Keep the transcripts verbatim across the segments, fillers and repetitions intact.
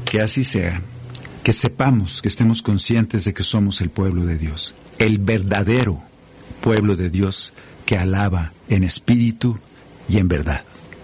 Que así sea. Que sepamos, que estemos conscientes de que somos el pueblo de Dios. El verdadero pueblo de Dios que alaba en espíritu y en verdad.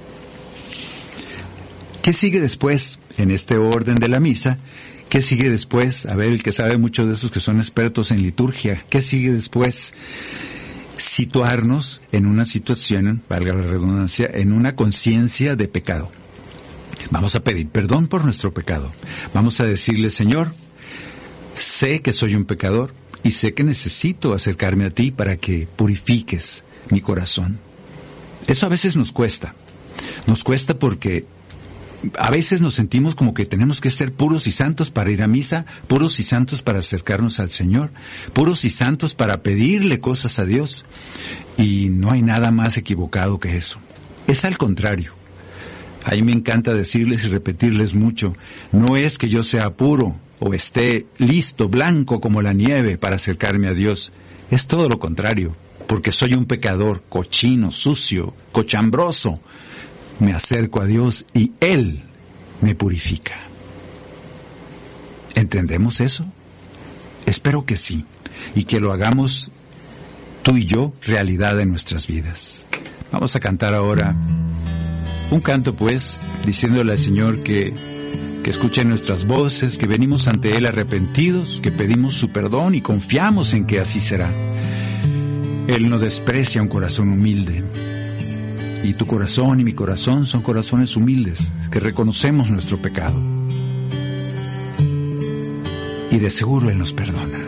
¿Qué sigue después en este orden de la misa? ¿Qué sigue después? A ver, el que sabe mucho de esos que son expertos en liturgia, ¿qué sigue después? Situarnos en una situación, valga la redundancia, en una conciencia de pecado. Vamos a pedir perdón por nuestro pecado. Vamos a decirle, Señor, sé que soy un pecador y sé que necesito acercarme a ti para que purifiques mi corazón. Eso a veces nos cuesta. Nos cuesta porque a veces nos sentimos como que tenemos que ser puros y santos para ir a misa, puros y santos para acercarnos al Señor, puros y santos para pedirle cosas a Dios. Y no hay nada más equivocado que eso. Es al contrario. A mí me encanta decirles y repetirles mucho, no es que yo sea puro o esté listo, blanco como la nieve para acercarme a Dios. Es todo lo contrario, porque soy un pecador cochino, sucio, cochambroso. Me acerco a Dios y Él me purifica. ¿Entendemos eso? Espero que sí, y que lo hagamos tú y yo realidad en nuestras vidas. Vamos a cantar ahora un canto, pues, diciéndole al Señor que, que escuche nuestras voces, que venimos ante Él arrepentidos, que pedimos su perdón y confiamos en que así será. Él no desprecia un corazón humilde. Y tu corazón y mi corazón son corazones humildes, que reconocemos nuestro pecado. Y de seguro Él nos perdona.